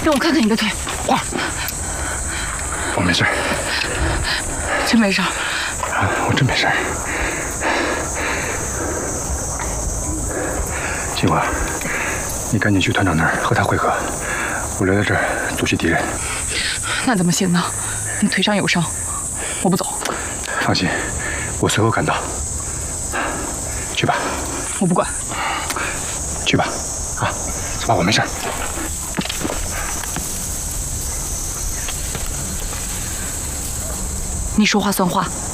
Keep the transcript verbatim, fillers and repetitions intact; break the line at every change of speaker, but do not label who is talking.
让我看看你的腿。
花，我没事，
真没事。
我真没事。金华，你赶紧去团长那儿和他会合，我留在这儿阻击敌人。
那怎么行呢？你腿上有伤，我不走。
放心，我随后赶到。去吧。
我不管。
去吧，啊，走吧，我没事。
你说话算话。